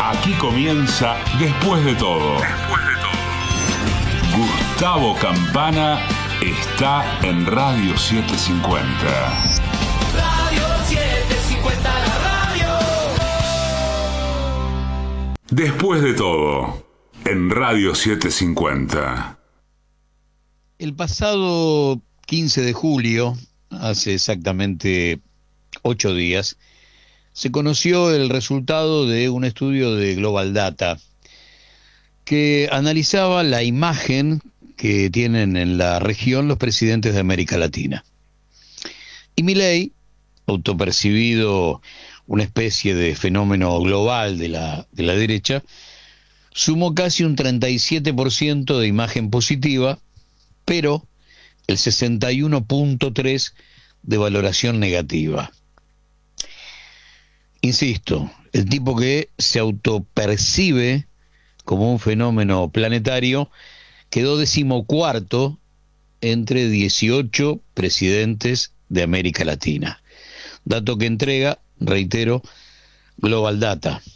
Aquí comienza Después de todo. Después de todo. Gustavo Campana está en Radio 750. Radio 750, la radio. Después de todo, en Radio 750. El pasado 15 de julio, hace exactamente 8 días, se conoció el resultado de un estudio de Global Data que analizaba la imagen que tienen en la región los presidentes de América Latina. Y Milei, autopercibido una especie de fenómeno global de la derecha, sumó casi un 37% de imagen positiva, pero el 61.3% de valoración negativa. Insisto, el tipo que se autopercibe como un fenómeno planetario quedó 14º entre 18 presidentes de América Latina. Dato que entrega, reitero, Global Data.